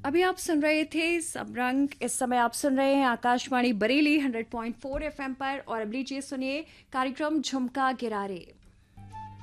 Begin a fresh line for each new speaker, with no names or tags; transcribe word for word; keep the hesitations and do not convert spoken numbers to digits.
अभी आप सुन रहे थे सबरंग। इस समय आप सुन रहे हैं Akashvani Bareilly hundred point four FM पर। और अब लीजिए सुनिए कार्यक्रम झुमका गिरारे।